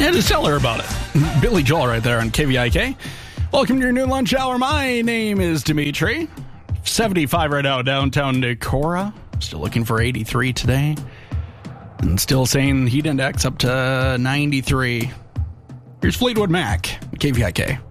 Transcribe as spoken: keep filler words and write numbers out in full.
Yeah, just tell her about it. Billy Joel right there on K V I K. Welcome to your new lunch hour. My name is Dimitri. seventy-five right now downtown Decorah. Still looking for eighty-three today. And still saying heat index up to ninety-three. Here's Fleetwood Mac, K V I K.